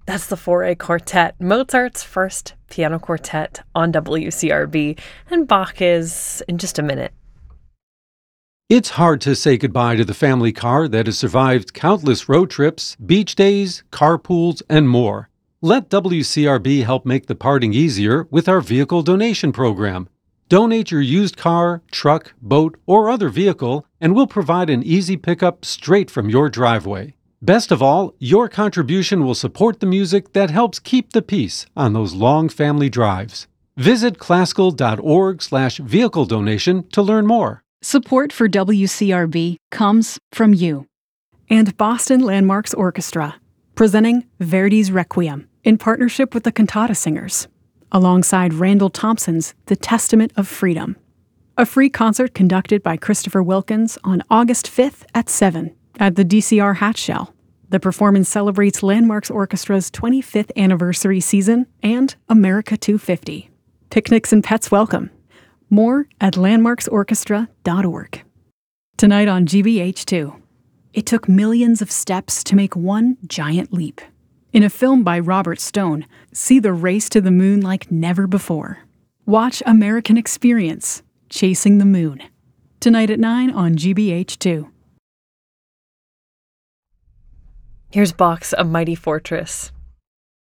That's the Fauré Quartet, Mozart's first piano quartet on WCRB, and Bach is in just a minute. It's hard to say goodbye to the family car that has survived countless road trips, beach days, carpools, and more. Let WCRB help make the parting easier with our vehicle donation program. Donate your used car, truck, boat, or other vehicle, and we'll provide an easy pickup straight from your driveway. Best of all, your contribution will support the music that helps keep the peace on those long family drives. Visit classical.org/vehicle donation to learn more. Support for WCRB comes from you. And Boston Landmarks Orchestra, presenting Verdi's Requiem in partnership with the Cantata Singers, alongside Randall Thompson's The Testament of Freedom. A free concert conducted by Christopher Wilkins on August 5th at 7 at the DCR Hatshell. The performance celebrates Landmarks Orchestra's 25th anniversary season and America 250. Picnics and pets welcome. More at landmarksorchestra.org. Tonight on GBH2, it took millions of steps to make one giant leap. In a film by Robert Stone, see the race to the moon like never before. Watch American Experience, Chasing the Moon. Tonight at 9 on GBH2. Here's Bach's A Mighty Fortress.